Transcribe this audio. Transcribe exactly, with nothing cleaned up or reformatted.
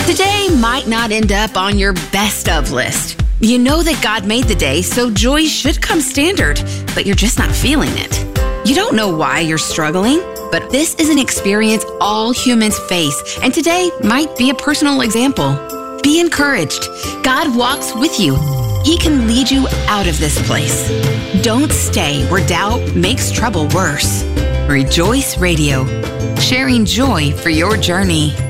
Today might not end up on your best of list. You know that God made the day, so joy should come standard, but you're just not feeling it. You don't know why you're struggling, but this is an experience all humans face, and today might be a personal example. Be encouraged. God walks with you. He can lead you out of this place. Don't stay where doubt makes trouble worse. Rejoice Radio, sharing joy for your journey.